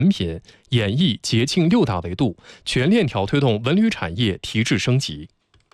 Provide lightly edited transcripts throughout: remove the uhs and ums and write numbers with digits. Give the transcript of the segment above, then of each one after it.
文品、演艺、节庆6大维度，全链条推动文旅产业提质升级。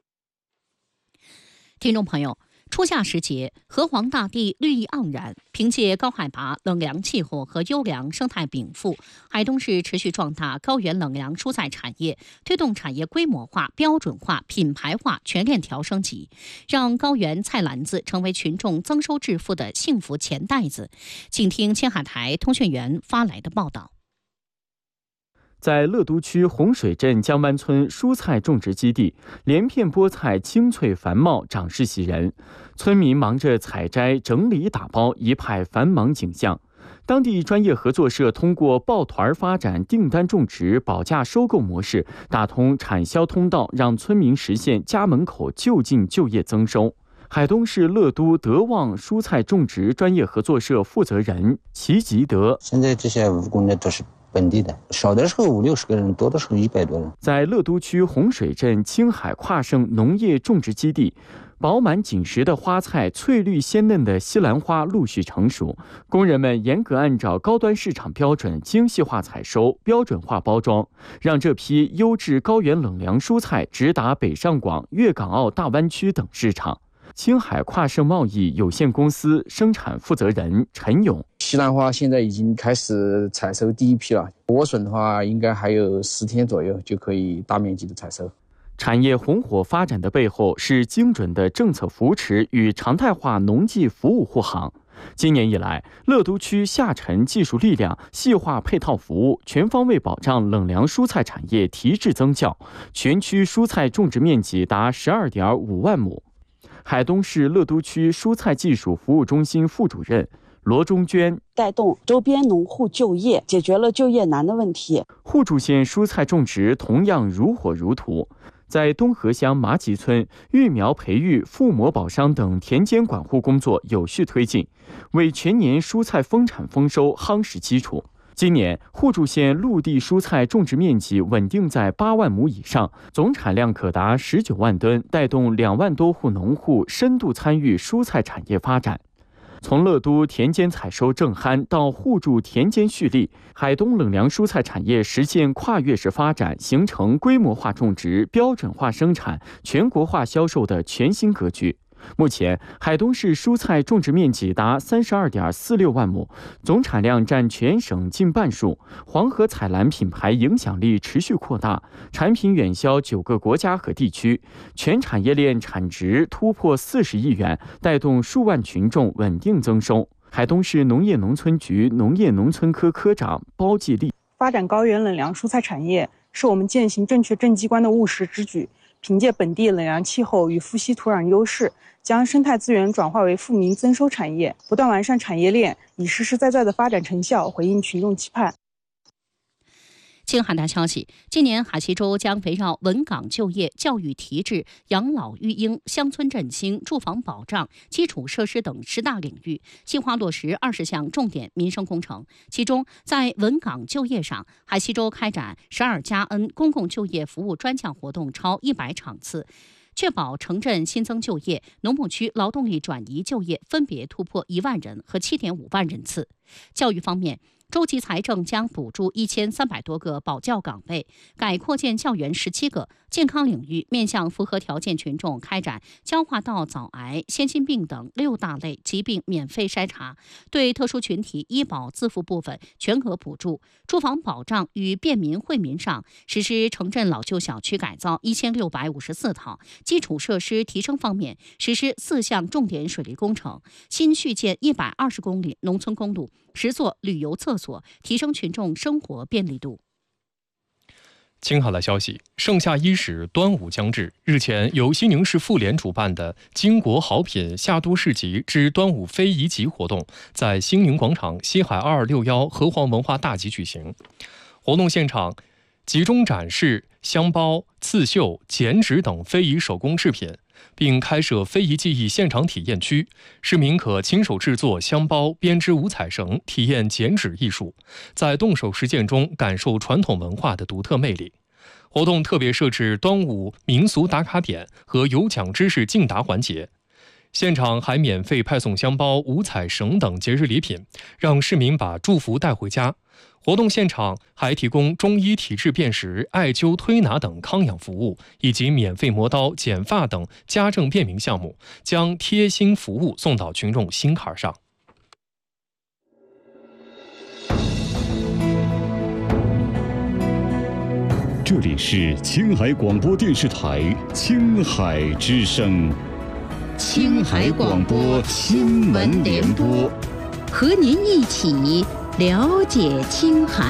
听众朋友，初夏时节，河湟大地绿意盎然，凭借高海拔、冷凉气候和优良生态禀赋，海东市持续壮大高原冷凉蔬菜产业，推动产业规模化、标准化、品牌化全链条升级，让高原菜篮子成为群众增收致富的幸福钱袋子。请听青海台通讯员发来的报道。 在乐都区洪水镇江湾村蔬菜种植基地，连片菠菜青翠繁茂，长势喜人。村民忙着采摘、整理、打包，一派繁忙景象。当地专业合作社通过抱团发展订单种植、保价收购模式，打通产销通道，让村民实现家门口就近就业增收。海东市乐都德旺蔬菜种植专业合作社负责人齐吉德： 现在这些务工呢都是本地的，少的时候50-60个人，多的时候100多人。 在乐都区洪水镇青海跨盛农业种植基地，饱满紧实的花菜、翠绿鲜嫩的西兰花陆续成熟，工人们严格按照高端市场标准精细化采收、标准化包装，让这批优质高原冷凉蔬菜直达北上广、粤港澳大湾区等市场。青海跨盛贸易有限公司生产负责人陈勇： 西兰花现在已经开始采收第一批了，莴笋的话应该还有10天左右就可以大面积的采收。 产业红火发展的背后是精准的政策扶持与常态化农技服务护航。今年以来，乐都区下沉技术力量、细化配套服务，全方位保障冷凉蔬菜产业提质增效，全区蔬菜种植面积达12.5万亩。海东市乐都区蔬菜技术服务中心副主任罗中娟： 带动周边农户就业，解决了就业难的问题。 互助县蔬菜种植同样如火如荼。在东河乡麻集村，育苗培育、覆膜保墒等田间管护工作有序推进，为全年蔬菜丰产丰收夯实基础。今年，互助县陆地蔬菜种植面积稳定在8万亩以上，总产量可达19万吨，带动2万多户农户深度参与蔬菜产业发展。从乐都田间采收正酣到互助田间蓄力，海东冷凉蔬菜产业实现跨越式发展，形成规模化种植、标准化生产、全国化销售的全新格局。目前，海东市蔬菜种植面积达32.46万亩，总产量占全省近半数。黄河采蓝品牌影响力持续扩大，产品远销9个国家和地区，全产业链产值突破40亿元，带动数万群众稳定增收。海东市农业农村局农业农村科科长包继利： 发展高原冷凉蔬菜产业是我们践行正确政绩观的务实之举。凭借本地冷凉气候与富硒土壤优势，将生态资源转化为富民增收产业，不断完善产业链，以实实在在的发展成效回应群众期盼。 青海大消息，今年海西州将围绕稳岗就业、教育提质、养老育婴、乡村振兴、住房保障、基础设施等10大领域，细化落实20项重点民生工程。其中，在稳岗就业上，海西州开展12+N 公共就业服务专项活动超100场次，确保城镇新增就业、农牧区劳动力转移就业分别突破1万人和7.5万人次。教育方面，州级财政将补助1300多个保教岗位，改扩建教员17个。健康领域，面向符合条件群众开展消化道早癌、先心病等6大类疾病免费筛查，对特殊群体医保自付部分全额补助。住房保障与便民惠民上，实施城镇老旧小区改造1654套。基础设施提升方面，实施4项重点水利工程，新续建120公里农村公路，10座旅游厕所，提升群众生活便利度。 青海的消息，盛夏伊始，端午将至。日前，由西宁市妇联主办的“巾帼好品夏都市集之端午非遗集”活动，在兴宁广场西海2261河湟文化大集举行。活动现场集中展示香包、刺绣、剪纸等非遗手工制品，并开设非遗技艺现场体验区，市民可亲手制作香包、编织五彩绳，体验剪纸艺术，在动手实践中感受传统文化的独特魅力。活动特别设置端午民俗打卡点和有奖知识竞答环节。 现场还免费派送香包、五彩绳等节日礼品，让市民把祝福带回家。活动现场还提供中医体质辨识、艾灸推拿等康养服务，以及免费磨刀、剪发等家政便民项目，将贴心服务送到群众心坎上。 这里是青海广播电视台青海之声， 青海广播新闻联播，和您一起了解青海。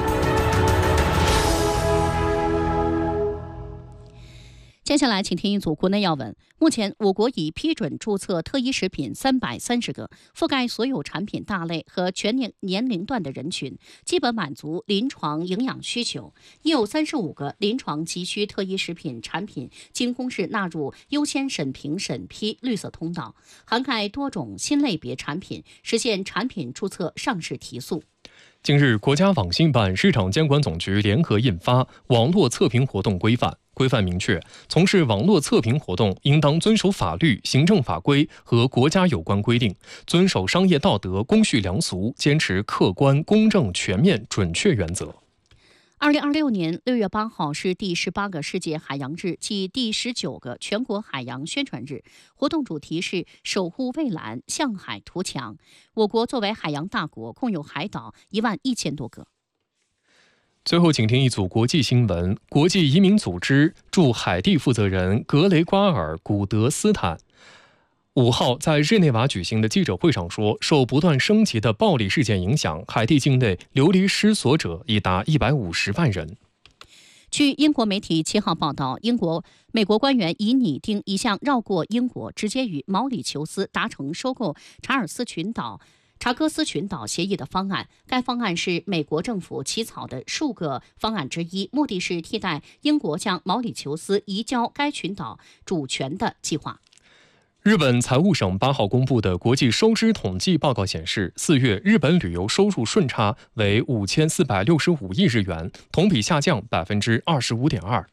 接下来请听一组国内要闻。目前我国已批准注册特医食品330个，覆盖所有产品大类和全年龄段的人群，基本满足临床营养需求。已有35个临床急需特医食品产品经公示纳入优先审评审批绿色通道，涵盖多种新类别产品，实现产品注册上市提速。 近日，国家网信办、市场监管总局联合印发《网络测评活动规范》，规范明确，从事网络测评活动应当遵守法律、行政法规和国家有关规定，遵守商业道德、公序良俗，坚持客观、公正、全面、准确原则。 2026年6月8号是第18个世界海洋日暨第19个全国海洋宣传日，活动主题是守护蔚蓝，向海图强。我国作为海洋大国，共有海岛11000多个。 最后，请听一组国际新闻。国际移民组织驻海地负责人格雷瓜尔·古德斯坦5号在日内瓦举行的记者会上说，受不断升级的暴力事件影响，海地境内流离失所者已达150万人。 据英国媒体7号报道，美国官员已拟定一项绕过英国，直接与毛里求斯达成收购查戈斯群岛协议的方案。该方案是美国政府起草的数个方案之一，目的是替代英国向毛里求斯移交该群岛主权的计划。 日本财务省8号公布的国际收支统计报告显示，4月日本旅游收入顺差为5465亿日元，同比下降25.2%。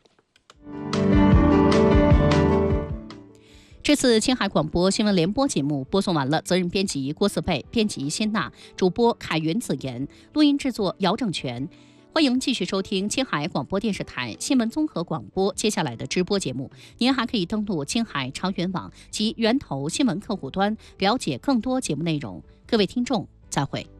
这次青海广播新闻联播节目播送完了，责任编辑郭思贝，编辑辛娜，主播凯云子言，录音制作姚正全。欢迎继续收听青海广播电视台新闻综合广播接下来的直播节目。您还可以登录青海长源网及源头新闻客户端，了解更多节目内容。各位听众，再会。